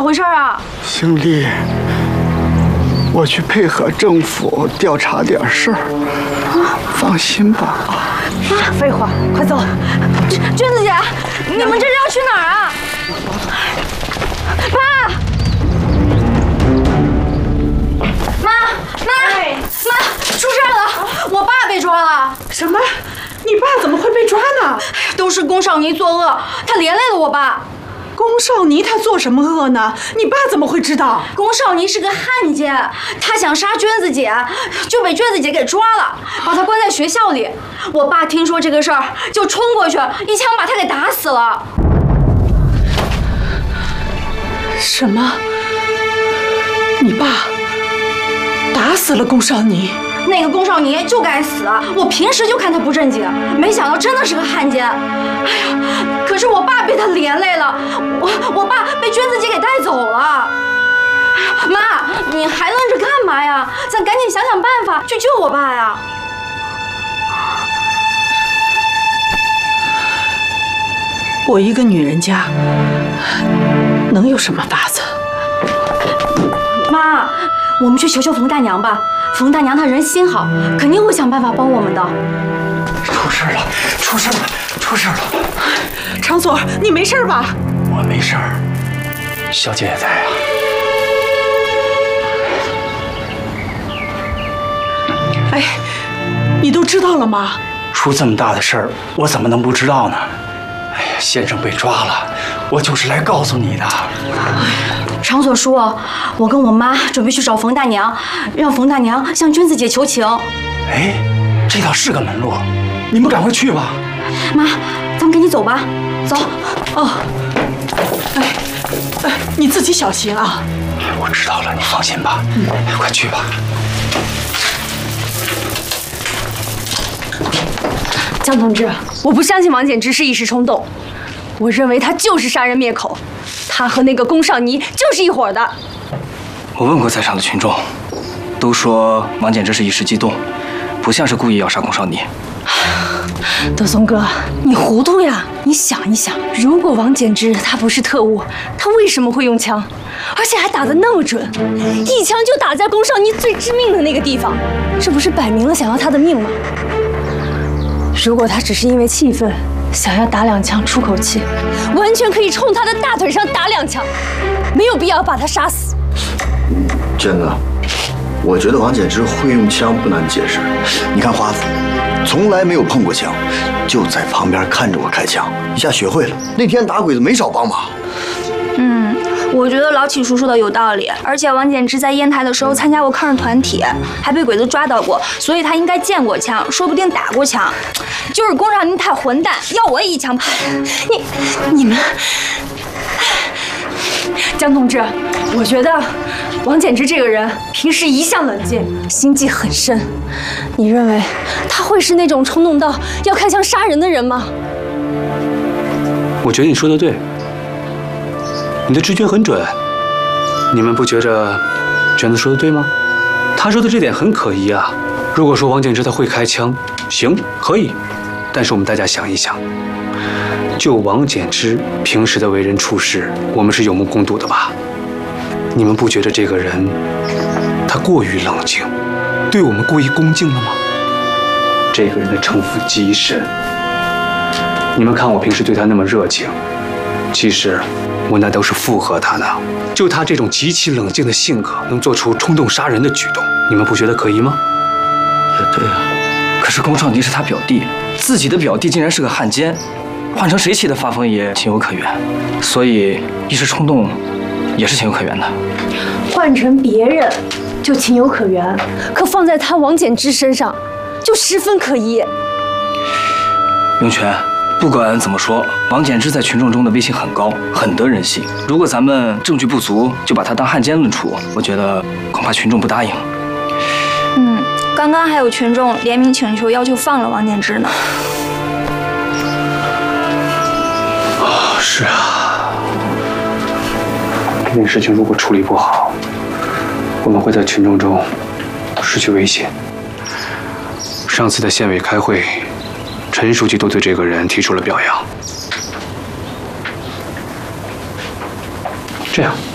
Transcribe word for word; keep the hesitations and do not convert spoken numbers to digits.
回事啊？ 姓厉，我去配合政府调查点事儿，放心吧。 少废话，快走！ 娟子姐，你们这是要去哪儿啊？爸！妈妈妈，出事了！我爸被抓了！ 什么？你爸怎么会被抓呢？ 都是龚少尼作恶，他连累了我爸。 龚少尼他做什么恶呢？你爸怎么会知道？ 龚少尼是个汉奸，他想杀娟子姐，就被娟子姐给抓了，把他关在学校里。我爸听说这个事儿，就冲过去，一枪把他给打死了。 什么？你爸打死了龚少尼？ 那个龚少尼就该死，我平时就看他不正经，没想到真的是个汉奸。哎呀，可是我爸被他连累了，我我爸被娟子姐给带走了。哎呀，妈，你还愣着干嘛呀？咱赶紧想想办法去救我爸呀！ 我一个女人家，能有什么法子？ 妈，我们去求求冯大娘吧。冯大娘她人心好，肯定会想办法帮我们的。 出事了！出事了！出事了！ 常总，你没事吧？ 我没事儿，小姐也在啊。 哎，你都知道了吗？ 出这么大的事儿，我怎么能不知道呢？哎呀，先生被抓了，我就是来告诉你的。 常所叔，我跟我妈准备去找冯大娘，让冯大娘向娟子姐求情。 哎，这倒是个门路，你们赶快去吧。 妈，咱们赶紧走吧，走。 哦，哎，哎，你自己小心啊。 我知道了，你放心吧。嗯，快去吧。 江同志，我不相信王简之是一时冲动，我认为他就是杀人灭口。他和那个龚少尼就是一伙的。 我问过在场的群众，都说王简之是一时激动，不像是故意要杀龚少尼。 德松哥，你糊涂呀！你想一想，如果王简之他不是特务，他为什么会用枪，而且还打得那么准，一枪就打在龚少尼最致命的那个地方？这不是摆明了想要他的命吗？如果他只是因为气愤，想要打两枪出口气，完全可以冲他的大腿上打两枪，没有必要把他杀死。 娟子，我觉得王简之会用枪不难解释。你看花子，从来没有碰过枪，就在旁边看着我开枪，一下学会了。那天打鬼子没少帮忙。 嗯，我觉得老启叔说的有道理，而且王简之在烟台的时候参加过抗日团体，还被鬼子抓到过，所以他应该见过枪，说不定打过枪。就是龚少尼太混蛋，要我也一枪拍。 你你们，江同志，我觉得王简之这个人平时一向冷静，心计很深。你认为他会是那种冲动到要开枪杀人的人吗？ 我觉得你说的对，你的直觉很准。你们不觉着娟子说的对吗？他说的这点很可疑啊。如果说王简之他会开枪，行，可以。但是我们大家想一想，就王简之平时的为人处事，我们是有目共睹的吧？你们不觉得这个人他过于冷静，对我们过于恭敬了吗？这个人的城府极深。你们看我平时对他那么热情，其实我那都是附和他的。就他这种极其冷静的性格，能做出冲动杀人的举动，你们不觉得可疑吗？ 也对啊，可是龚少尼是他表弟，自己的表弟竟然是个汉奸，换成谁气得发疯也情有可原，所以一时冲动也是情有可原的。 换成别人就情有可原，可放在他王简之身上就十分可疑。 永泉，不管怎么说，王简之在群众中的威信很高，很得人心。如果咱们证据不足就把他当汉奸论处，我觉得恐怕群众不答应。 嗯，刚刚还有群众联名请求要求放了王简之呢。 啊，是啊，这件事情如果处理不好，我们会在群众中失去威信。上次的县委开会，陈书记都对这个人提出了表扬。这样。